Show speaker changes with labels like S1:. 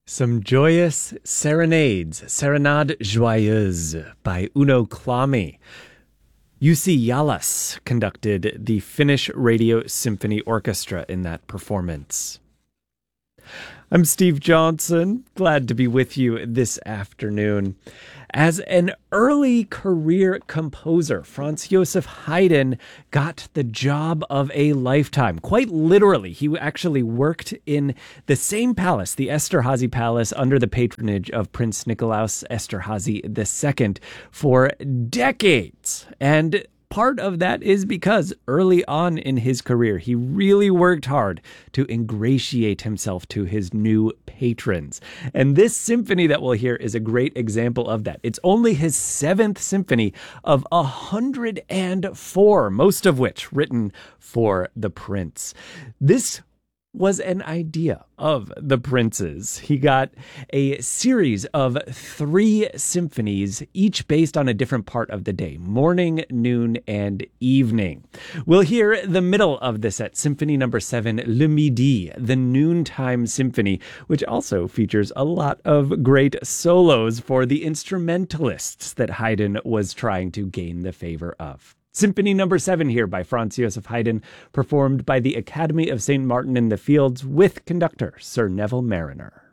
S1: Some joyous serenades, Serenade Joyeuse by Uno Klami. Jussi Jalas conducted the Finnish Radio Symphony Orchestra in that performance. I'm Steve Johnson, glad to be with you this afternoon. As an early career composer, Franz Joseph Haydn got the job of a lifetime. Quite literally, he actually worked in the same palace, the Esterhazy Palace, under the patronage of Prince Nikolaus Esterhazy II for decades. And part of that is because early on in his career, he really worked hard to ingratiate himself to his new patrons. And this symphony that we'll hear is a great example of that. It's only his 7th symphony of 104, most of which written for the prince. This was an idea of the prince's. He got a series of 3 symphonies, each based on a different part of the day, morning, noon, and evening. We'll hear the middle of the set, Symphony number 7, Le Midi, the Noontime Symphony, which also features a lot of great solos for the instrumentalists that Haydn was trying to gain the favor of. Symphony number 7 here by Franz Joseph Haydn, performed by the Academy of St. Martin in the Fields with conductor Sir Neville Marriner.